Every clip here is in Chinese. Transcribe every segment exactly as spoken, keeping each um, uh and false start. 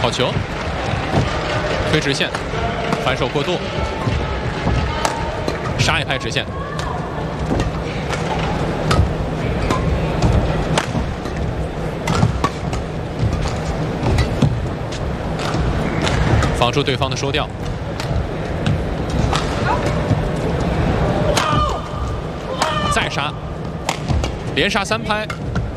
好球，推直线，反手过度，杀一拍直线。 防住对方的收吊，再杀，连杀三拍。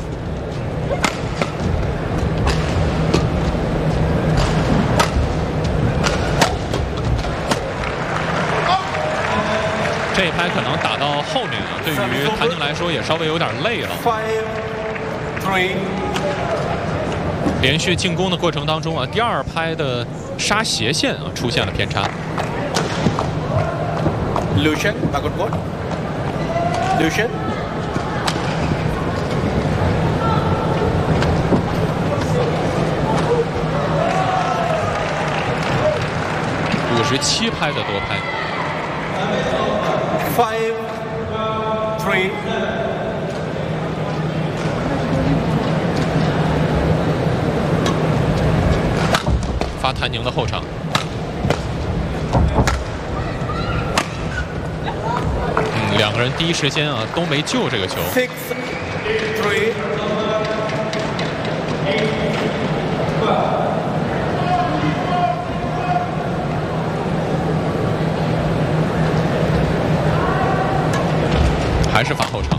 这一拍可能打到后面啊，对于谭宁来说也稍微有点累了。连续进攻的过程当中啊，第二拍的杀斜线啊出现了偏差。 Lucian, backward court. Lucian. 五十七拍的多拍。 Five, three. 发谭宁的后场，嗯，两个人第一时间啊都没救这个球。 Six, three. 还是发后场。